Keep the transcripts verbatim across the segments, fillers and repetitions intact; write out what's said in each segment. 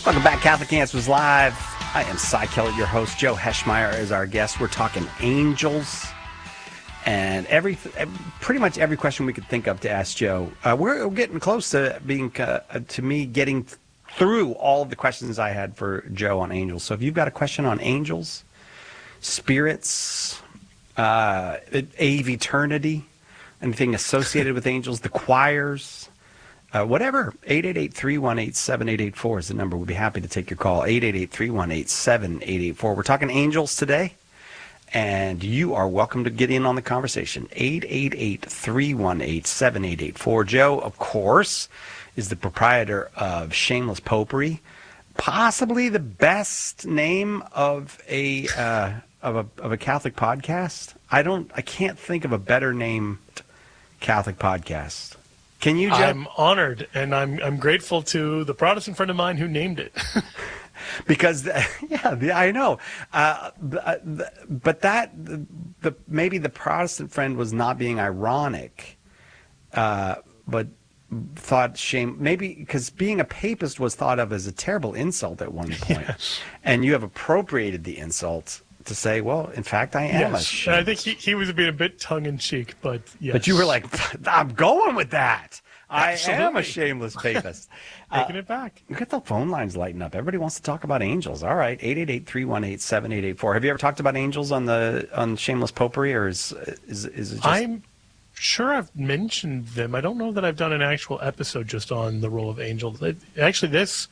Welcome back, Catholic Answers Live. I am Cy Kellett, your host. Joe Heschmeyer is our guest. We're talking angels and every, pretty much every question we could think of to ask Joe. Uh, we're getting close to being, uh, to me, getting through all of the questions I had for Joe on angels. So if you've got a question on angels, spirits, uh, Ave Eternity, anything associated with angels, the choirs, Uh, whatever, eight eight eight, three one eight, seven eight eight four is the number. We'd be happy to take your call, eight eight eight, three one eight, seven eight eight four. We're talking angels today, and you are welcome to get in on the conversation, eight eight eight, three one eight, seven eight eight four. Joe, of course, is the proprietor of Shameless Popery, possibly the best name of a uh, of a of a Catholic podcast. I don't, I can't think of a better named Catholic podcast. Can you, Joe? I'm honored, and I'm I'm grateful to the Protestant friend of mine who named it. Because, yeah, the, I know. Uh, the, the, but that, the, the maybe the Protestant friend was not being ironic, uh, but thought shame, maybe because being a papist was thought of as a terrible insult at one point. Yes. And you have appropriated the insult to say, well, in fact, I am yes. a shame. I think he, he was being a bit tongue-in-cheek, but yes. But you were like, I'm going with that. Absolutely. I am a shameless papist. Taking uh, it back. Look at the phone lines lighting up. Everybody wants to talk about angels. All right, eight eight eight, three one eight, seven eight eight four. Have you ever talked about angels on the on Shameless Popery, or is is, is it just... I'm sure I've mentioned them. I don't know that I've done an actual episode just on the role of angels. It, actually, this...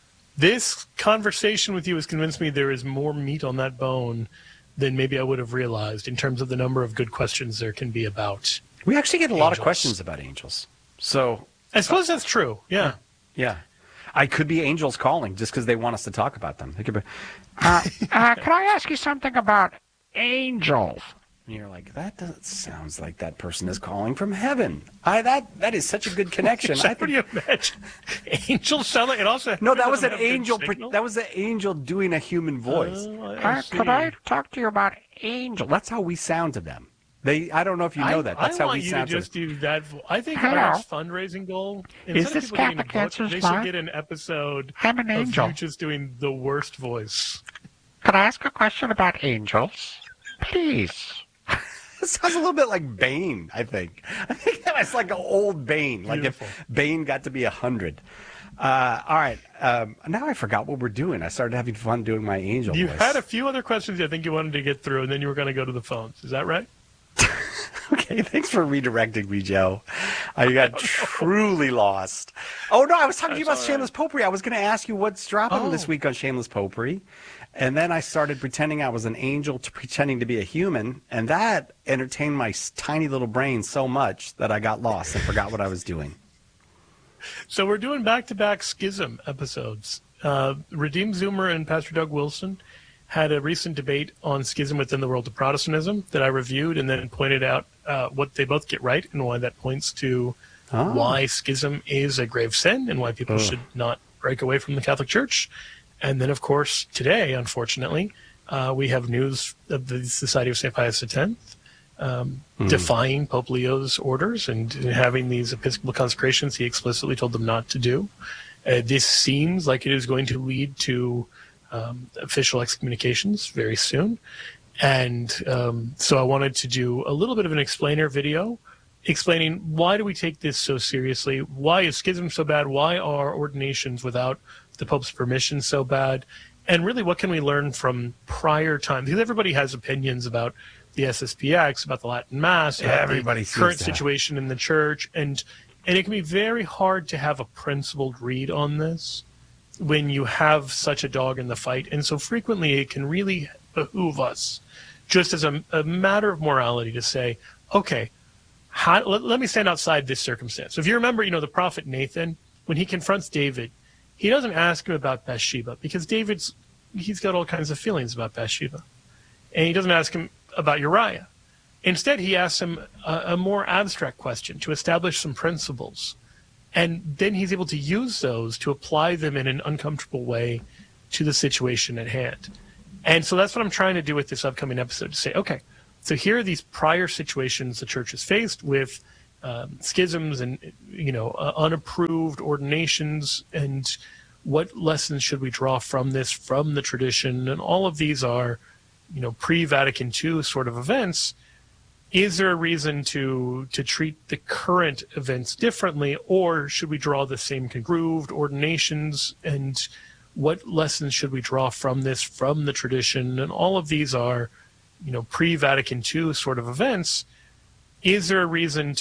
This conversation with you has convinced me there is more meat on that bone than maybe I would have realized in terms of the number of good questions there can be about We actually get a angels. lot of questions about angels. So I suppose that's true, yeah. Yeah. I could be angels calling just because they want us to talk about them. They could be, uh, uh, can I ask you something about angels? and you're like, that doesn't, sounds like that person is calling from heaven. I that That is such a good connection. Is that I what you imagine? Angels sound like it also. No, that was an doesn't have good angel. signal? That was an angel doing a human voice. Oh, I Uh, see. could I talk to you about angels? That's how we sound to them. They. I don't know if you know I, that. That's I how want we you sound to to just do that. vo- I think Hello. our next fundraising goal Is instead of this people getting a Catholic book, Answers they should Live? get an episode I'm an of angel. you just doing the worst voice. Could I ask a question about angels? Please. It sounds a little bit like Bane, I think. I think that's like an old Bane. Like Beautiful. if Bane got to be a hundred. Uh, all right. Um, now I forgot what we're doing. I started having fun doing my angel You voice. had a few other questions I think you wanted to get through, and then you were going to go to the phones. Is that right? Okay, thanks for redirecting me, Joe. I got truly lost. Oh, no, I was talking to you about That's all Shameless Popery. I was going to ask you what's dropping Oh. this week on Shameless Popery. And then I started pretending I was an angel to pretending to be a human. And that entertained my s- tiny little brain so much that I got lost and forgot what I was doing. So we're doing back-to-back Schism episodes. Uh, Redeemed Zoomer and Pastor Doug Wilson had a recent debate on schism within the world of Protestantism that I reviewed and then pointed out uh, what they both get right and why that points to Oh. why schism is a grave sin and why people Ugh. should not break away from the Catholic Church. And then, of course, today, unfortunately, uh, we have news of the Society of Saint Pius X um, Hmm. defying Pope Leo's orders and having these Episcopal consecrations he explicitly told them not to do. Uh, this seems like it is going to lead to um, official excommunications very soon. And um, so I wanted to do a little bit of an explainer video explaining why do we take this so seriously? Why is schism so bad? Why are ordinations without the Pope's permission so bad? And really, what can we learn from prior times? Because everybody has opinions about the S S P X, about the Latin Mass, about Everybody the seems current to have. situation in the church. And, and it can be very hard to have a principled read on this when you have such a dog in the fight. And so frequently it can really behoove us, just as a, a matter of morality, to say, okay, how, let, let me stand outside this circumstance. So if you remember, you know, the prophet Nathan, when he confronts David, he doesn't ask him about Bathsheba because David's, he's got all kinds of feelings about Bathsheba. And he doesn't ask him about Uriah. Instead, he asks him a, a more abstract question to establish some principles. And then he's able to use those to apply them in an uncomfortable way to the situation at hand. And so that's what I'm trying to do with this upcoming episode, to say, okay, so here are these prior situations the church has faced with um, schisms and, you know, uh, unapproved ordinations, and what lessons should we draw from this, from the tradition? And all of these are, you know, pre-Vatican two sort of events. Is there a reason to to treat the current events differently, or should we draw the same concluded ordinations? And what lessons should we draw from this, from the tradition? And all of these are, you know, pre-Vatican two sort of events. Is there a reason